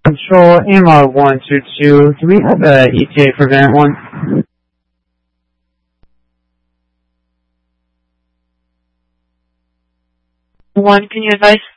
Control AMR 122. Do we have a ETA for variant 1? 1, can you advise?